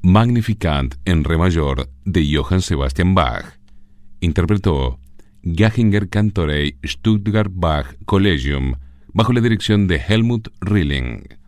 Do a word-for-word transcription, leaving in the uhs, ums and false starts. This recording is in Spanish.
Magnificat en re mayor de Johann Sebastian Bach. Interpretó Göttinger Kantorei Stuttgart Bach Collegium bajo la dirección de Helmut Rilling.